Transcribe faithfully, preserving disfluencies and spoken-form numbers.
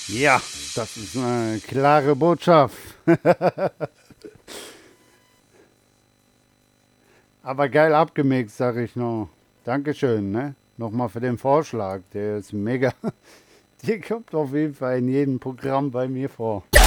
Ja, das ist eine klare Botschaft. Aber geil abgemixt, sag ich noch. Dankeschön, ne? Nochmal für den Vorschlag. Der ist mega. Der kommt auf jeden Fall in jedem Programm bei mir vor.